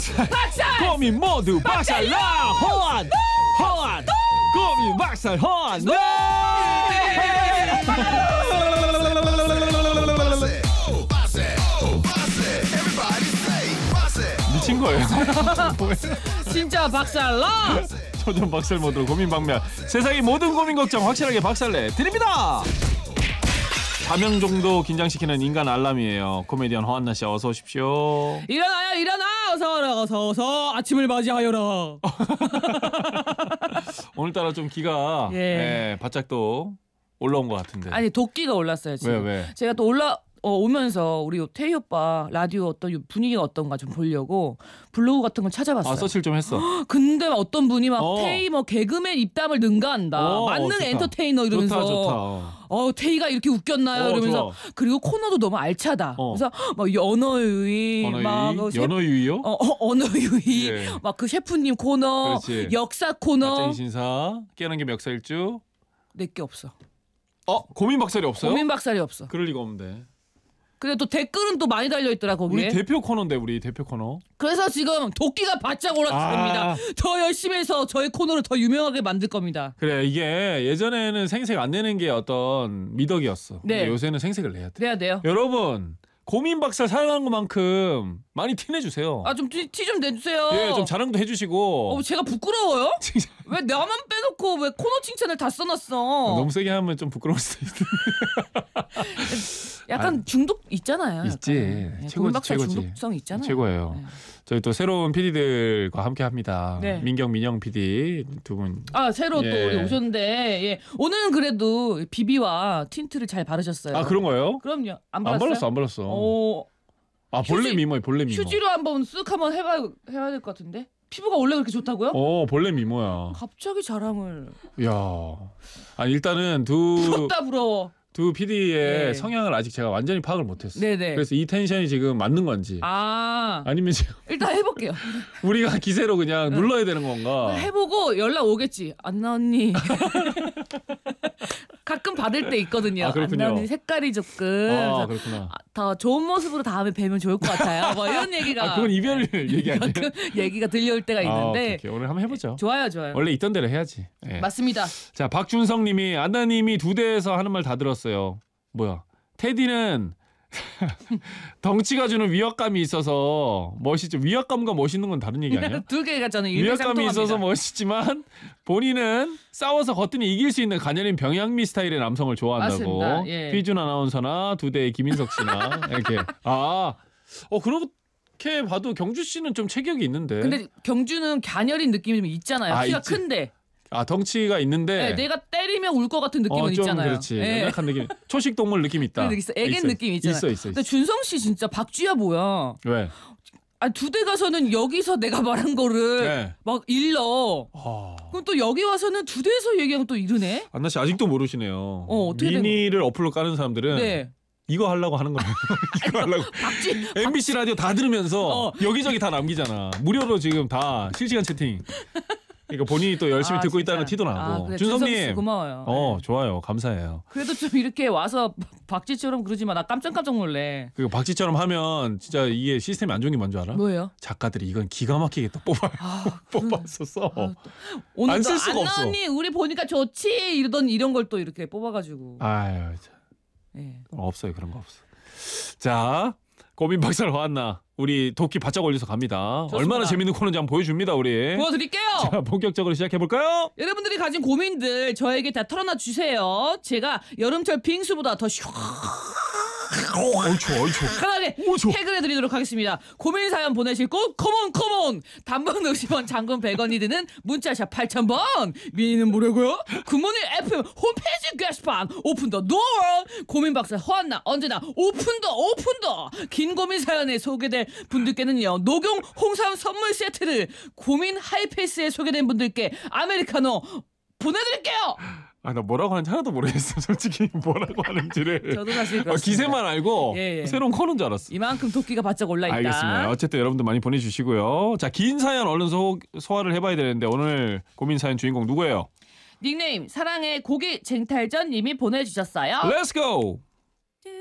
고민 모두 박살나 호환 고민 박살 호환 미친 거예요. 진짜 박살나. 초전 박살 모드로 고민 방면 세상의 모든 고민 걱정 확실하게 박살내 드립니다. 자명 정도 긴장시키는 인간 알람이에요. 코미디언 허한나 씨 어서 오십시오. 일어나요 일어나 어서 아침을 맞이하여라. 오늘따라 좀 기가 바짝 또 올라온 것 같은데. 아니 도끼가 올랐어요 지금. 왜? 제가 또 오면서 우리 태희 오빠 라디오 어떤 분위기가 어떤가 좀 보려고 블로그 같은 걸 찾아봤어요. 아 서치를 좀 했어. 근데 어떤 분이 막 태희 뭐 개그맨 입담을 능가한다. 만능 좋다. 엔터테이너 이러면서 좋다. 태희가 이렇게 웃겼나요? 이러면서 좋아. 그리고 코너도 너무 알차다. 그래서 막 언어유희 막 연어유희요? 언어유희 예. 막 그 셰프님 코너, 그렇지. 역사 코너. 갑자기 신사 깨는 게 멱살일주. 내게 없어. 고민 박살이 없어요? 고민 박살이 없어. 그럴 리가 없는데. 근데 또 댓글은 또 많이 달려 있더라 거기에. 우리 대표 코너인데 우리 대표 코너. 그래서 지금 도끼가 바짝 올랐습니다. 더 열심히 해서 저희 코너를 더 유명하게 만들 겁니다. 그래 이게 예전에는 생색 안 내는 게 어떤 미덕이었어. 네. 근데 요새는 생색을 내야 돼. 그래야 돼요. 여러분 고민 박살 사용한 것만큼 많이 티내주세요. 좀 티 좀 내주세요. 예, 좀 자랑도 해주시고. 제가 부끄러워요? 왜 나만 빼놓고 왜 코너 칭찬을 다 써놨어? 너무 세게 하면 좀 부끄러울 수도 있는데. 약간 중독 있잖아요. 있지. 최고지. 최고지. 중독성 있잖아요. 최고예요. 네. 저희 또 새로운 PD들과 함께합니다. 네. 민경 PD 두 분. 새로 또 우리 오셨는데 오늘은 그래도 비비와 틴트를 잘 바르셨어요. 그런 거예요? 그럼요. 안 발랐어요? 안 발랐어. 휴지, 본래 미모예요. 휴지로 한번 쓱 한번 해야 될 것 같은데. 피부가 원래 그렇게 좋다고요? 본래 미모야. 갑자기 자랑을. 야, 일단은 부럽다 부러워. 두 PD의 네. 성향을 아직 제가 완전히 파악을 못했어요. 네네. 그래서 이 텐션이 지금 맞는 건지 아니면 지금 일단 해볼게요. 우리가 기세로 그냥 눌러야 되는 건가? 해보고 연락 오겠지. 안나 언니. 가끔 받을 때 있거든요. 그렇군요. 안나 언니 색깔이 조금 그렇구나. 더 좋은 모습으로 다음에 뵈면 좋을 것 같아요. 뭐 이런 얘기가 그건 이별 얘기 아니에요? 얘기가 들려올 때가 있는데 오케이. 오늘 한번 해보죠. 좋아요. 원래 있던 대로 해야지. 네. 맞습니다. 자, 박준성님이 안나님이 두 대에서 하는 말 다 들었어요. 뭐야? 테디는 덩치가 주는 위압감이 있어서 멋있죠. 위압감과 멋있는 건 다른 얘기 아니야? 두 개가 저는 위압감이 있어서 멋있지만 본인은 싸워서 거뜬히 이길 수 있는 가녀린 병양미 스타일의 남성을 좋아한다고. 맞습니다. 예. 휘준 아나운서나 두 대의 김인석 씨나 이렇게. 그렇게 봐도 경주 씨는 좀 체격이 있는데. 근데 경주는 가녀린 느낌이 좀 있잖아요. 키가 있지. 큰데. 덩치가 있는데. 내가 때리면 울 것 같은 느낌은 좀 있잖아요. 그렇지. 약간 느낌. 초식 동물 느낌 있다. 있어. 애견 느낌 있잖아요. 있어. 근데 준성 씨 진짜 박쥐야 뭐야? 왜? 두 대 가서는 여기서 내가 말한 거를 막 일러. 그럼 또 여기 와서는 두 대에서 얘기하면 또 이르네. 안나 씨 아직도 모르시네요. 어떻게 된 미니를 어플로 까는 사람들은 이거 하려고 하는 거예요. 이거 하려고. MBC 라디오 다 들으면서 여기저기 다 남기잖아. 무료로 지금 다 실시간 채팅. 그러니까 본인이 또 열심히 듣고 있다는 티도 나고. 그래. 준성님 고마워요. 좋아요. 감사해요. 그래도 좀 이렇게 와서 박쥐처럼 그러지 마. 나 깜짝 놀래. 그 박쥐처럼 하면 진짜 이게 시스템이 안 좋은 게 뭔지 알아? 뭐예요? 작가들이 이건 기가 막히게 또 뽑아서 써. 오늘 안 쓸 수가 없어. 언니 우리 보니까 좋지 이러던 이런 걸 또 이렇게 뽑아가지고. 아유, 없어요. 그런 거 없어. 자, 고민 박살 화왔나. 우리 도끼 바짝 올려서 갑니다. 좋습니다. 얼마나 재밌는 코너인지 한번 보여줍니다. 우리. 보여드릴게요. 자, 본격적으로 시작해볼까요? 여러분들이 가진 고민들 저에게 다 털어놔 주세요. 제가 여름철 빙수보다 더 시원하게 해결해드리도록 하겠습니다. 고민 사연 보내실 곳 컴온 단문 50원 장군 100원이 드는 문자샵 8000번. 미니는 뭐라고요? 굿모닝 FM 홈페이지 게시판 오픈 더 도어. 고민 박사 허한나 언제나 오픈 더 긴 고민 사연에 소개될 분들께는요 녹용 홍삼 선물 세트를, 고민 하이패스에 소개된 분들께 아메리카노 보내드릴게요. 나 뭐라고 하는지 하나도 모르겠어. 솔직히 뭐라고 하는지를. 저도 사실 그렇습니다. 기세만 알고 새로운 코너인 줄 알았어. 이만큼 도끼가 바짝 올라있다. 알겠습니다. 어쨌든 여러분들 많이 보내주시고요. 자, 긴 사연 얼른 소화를 해봐야 되는데 오늘 고민 사연 주인공 누구예요? 닉네임 사랑의 고기 쟁탈전 님이 보내주셨어요. Let's go!